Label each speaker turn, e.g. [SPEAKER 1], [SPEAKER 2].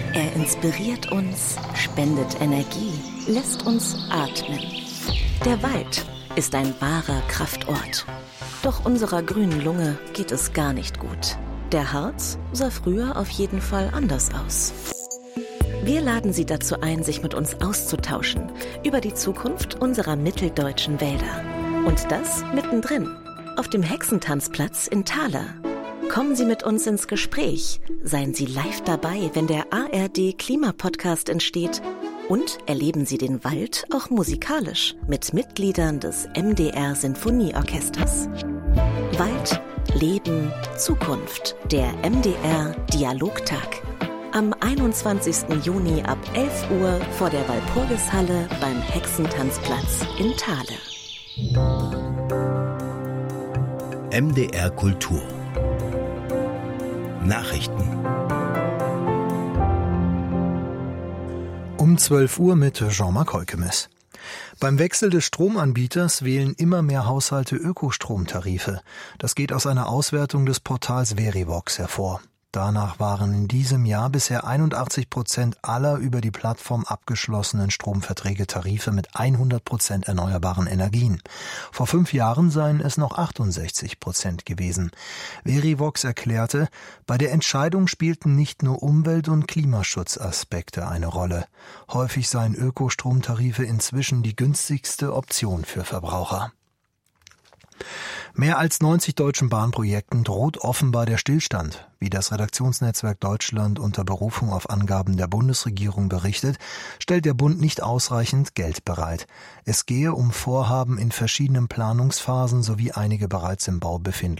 [SPEAKER 1] Er inspiriert uns, spendet Energie, lässt uns atmen. Der Wald ist ein wahrer Kraftort. Doch unserer grünen Lunge geht es gar nicht gut. Der Harz sah früher auf jeden Fall anders aus. Wir laden Sie dazu ein, sich mit uns auszutauschen über die Zukunft unserer mitteldeutschen Wälder. Und das mittendrin, auf dem Hexentanzplatz in Thaler. Kommen Sie mit uns ins Gespräch, seien Sie live dabei, wenn der ARD-Klima-Podcast entsteht und erleben Sie den Wald auch musikalisch mit Mitgliedern des MDR-Sinfonieorchesters. Wald, Leben, Zukunft, der MDR-Dialogtag. Am 21. Juni ab 11 Uhr vor der Walpurgishalle beim Hexentanzplatz in Thaler.
[SPEAKER 2] MDR Kultur Nachrichten.
[SPEAKER 3] Um 12 Uhr mit Jean-Marc Heukemes. Beim Wechsel des Stromanbieters wählen immer mehr Haushalte Ökostromtarife. Das geht aus einer Auswertung des Portals Verivox hervor. Danach waren in diesem Jahr bisher 81% aller über die Plattform abgeschlossenen Stromverträge Tarife mit 100% erneuerbaren Energien. Vor 5 Jahren seien es noch 68% gewesen. Verivox erklärte, bei der Entscheidung spielten nicht nur Umwelt- und Klimaschutzaspekte eine Rolle. Häufig seien Ökostromtarife inzwischen die günstigste Option für Verbraucher. Mehr als 90 deutschen Bahnprojekten droht offenbar der Stillstand. Wie das Redaktionsnetzwerk Deutschland unter Berufung auf Angaben der Bundesregierung berichtet, stellt der Bund nicht ausreichend Geld bereit. Es gehe um Vorhaben in verschiedenen Planungsphasen sowie einige bereits im Bau befindliche.